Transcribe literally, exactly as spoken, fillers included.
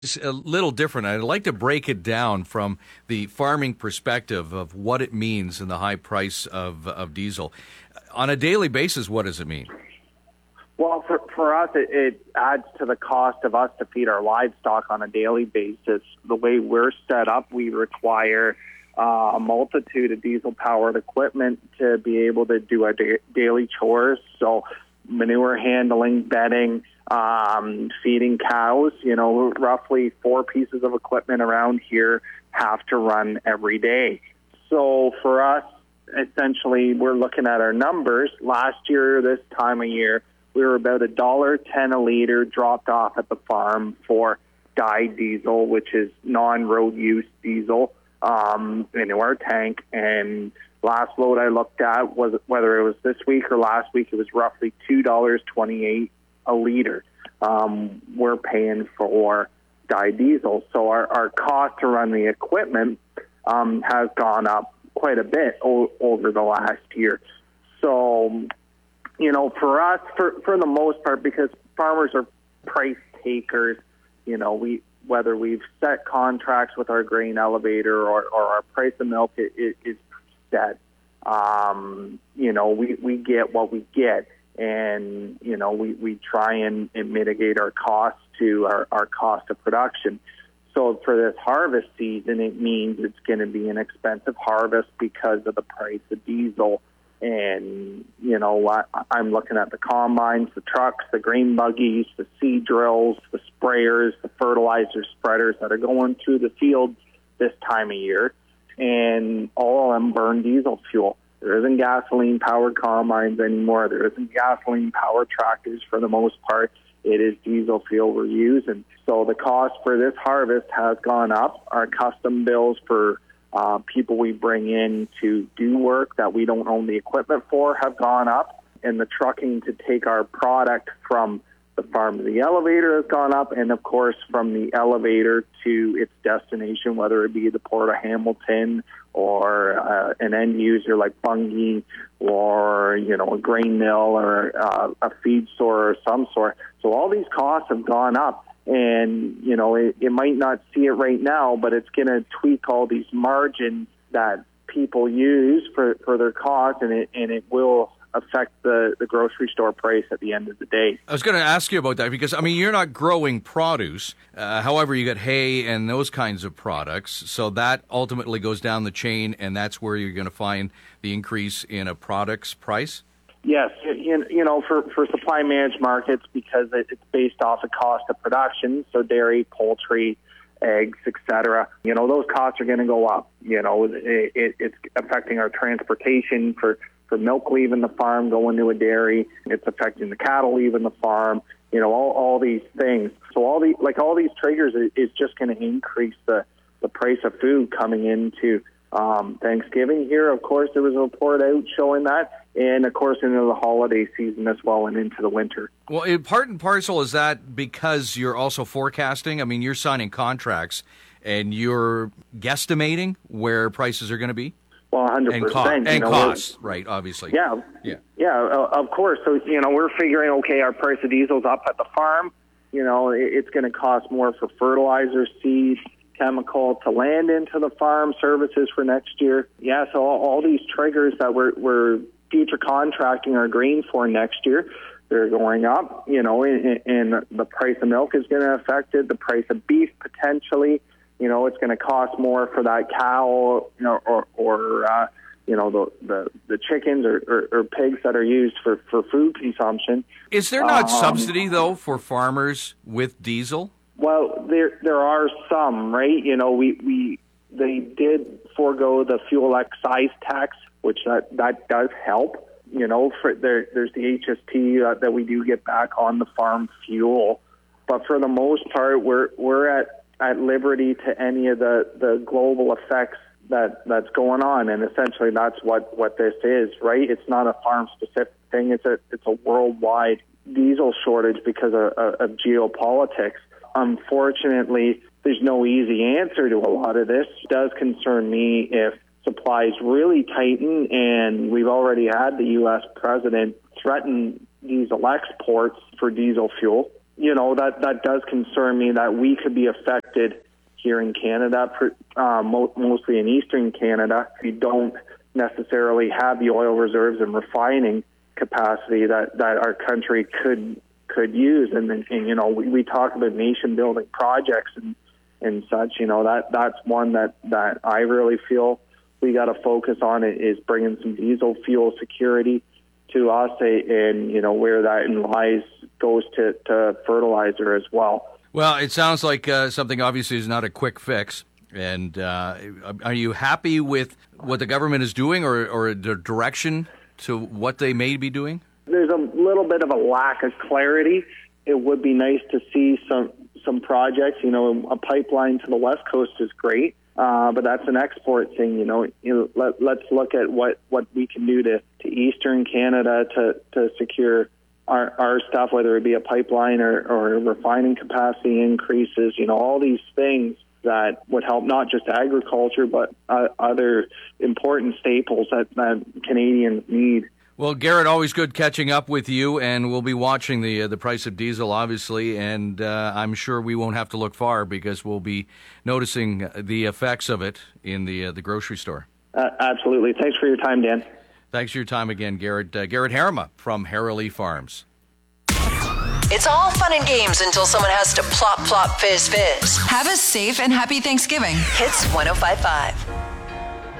It's a little different. I'd like to break it down from the farming perspective of what it means in the high price of, of diesel. On a daily basis, what does it mean? Well, for, for us, it, it adds to the cost of us to feed our livestock on a daily basis. The way we're set up, we require uh, a multitude of diesel-powered equipment to be able to do our da- daily chores. So manure handling, bedding, um, feeding cows, you know, roughly four pieces of equipment around here have to run every day. So for us, essentially, we're looking at our numbers. Last year, this time of year, we were about a dollar ten a liter dropped off at the farm for dyed diesel, which is non-road use diesel, um, into our tank. And last load I looked at was whether it was this week or last week, it was roughly two dollars and twenty-eight cents a liter. Um, we're paying for dyed diesel. So our, our cost to run the equipment um, has gone up quite a bit o- over the last year. So, you know, for us, for, for the most part, because farmers are price takers, you know, we whether we've set contracts with our grain elevator or, or our price of milk is, is set, um, you know, we, we get what we get. And, you know, we, we try and, and mitigate our costs to our, our cost of production. So for this harvest season, it means it's going to be an expensive harvest because of the price of diesel. And, you know, I, I'm looking at the combines, the trucks, the grain buggies, the seed drills, the sprayers, the fertilizer spreaders that are going through the fields this time of year. And all of them burn diesel fuel. There isn't gasoline-powered combines anymore. There isn't gasoline-powered tractors for the most part. It is diesel fuel we're using. So the cost for this harvest has gone up. Our custom bills for uh, people we bring in to do work that we don't own the equipment for have gone up. And the trucking to take our product from the farm to the elevator has gone up. And, of course, from the elevator to its destination, whether it be the Port of Hamilton or uh, an end user like Bunge or, you know, a grain mill or uh, a feed store or some sort. So all these costs have gone up. And, you know, it, it might not see it right now, but it's going to tweak all these margins that people use for, for their costs, and it, and it will affect the, the grocery store price at the end of the day. I was going to ask you about that because, I mean, you're not growing produce. Uh, however, you get hay and those kinds of products. So that ultimately goes down the chain, and that's where you're going to find the increase in a product's price? Yes. You, you know, for, for supply managed markets, because it, it's based off of cost of production, so dairy, poultry, eggs, et cetera, you know, those costs are going to go up. You know, it, it, it's affecting our transportation for for milk leaving the farm, going to a dairy. It's affecting the cattle leaving the farm, you know, all, all these things. So all the, like all these triggers is, is just going to increase the, the price of food coming into um, Thanksgiving here. Of course, there was a report out showing that. And, of course, into the holiday season as well and into the winter. Well, in part and parcel, is that because you're also forecasting? I mean, you're signing contracts and you're guesstimating where prices are going to be? Well, one hundred percent. And, co- and you know, costs, right, obviously. Yeah, yeah, yeah. Uh, of course. So, you know, we're figuring, okay, our price of diesel's up at the farm. You know, it, it's going to cost more for fertilizer, seed, chemical to land into the farm, services for next year. Yeah, so all, all these triggers that we're, we're future contracting our grain for next year, they're going up, you know, and, and the price of milk is going to affect it, the price of beef potentially. You know, it's going to cost more for that cow, you know, or, or uh, you know, the the, the chickens or, or, or pigs that are used for, for food consumption. Is there not um, subsidy, though, for farmers with diesel? Well, there there are some, right? You know, we, we they did forego the fuel excise tax, which that, that does help. You know, for there, there's the H S T uh, that we do get back on the farm fuel. But for the most part, we're we're at at liberty to any of the, the global effects that, that's going on. And essentially that's what, what this is, right? It's not a farm-specific thing. It's a, it's a worldwide diesel shortage because of, of, of geopolitics. Unfortunately, there's no easy answer to a lot of this. It does concern me if supplies really tighten, and we've already had the U S president threaten diesel exports for diesel fuel. you know, that, that does concern me that we could be affected here in Canada, uh, mo- mostly in Eastern Canada. We don't necessarily have the oil reserves and refining capacity that, that our country could could use. And, and you know, we, we talk about nation-building projects and, and such. You know, that that's one that, that I really feel we got to focus on is bringing some diesel fuel security to us, and, you know, where that lies goes to, to fertilizer as well. Well, it sounds like uh, something obviously is not a quick fix. And uh, are you happy with what the government is doing, or, or the direction to what they may be doing? There's a little bit of a lack of clarity. It would be nice to see some some projects. You know, a pipeline to the West Coast is great, uh, but that's an export thing. You know, you know let, let's look at what, what we can do to, to Eastern Canada to, to secure Our, our stuff, whether it be a pipeline or, or refining capacity increases, you know, all these things that would help not just agriculture, but uh, other important staples that, that Canadians need. Well, Garrett, always good catching up with you, and we'll be watching the uh, the price of diesel, obviously, and uh, I'm sure we won't have to look far because we'll be noticing the effects of it in the uh, the grocery store. Uh, absolutely. Thanks for your time, Dan. Thanks for your time again, Garrett. Uh, Garrett Harima from Harrowly Farms. It's all fun and games until someone has to plop, plop, fizz, fizz. Have a safe and happy Thanksgiving. Hits one oh five point five.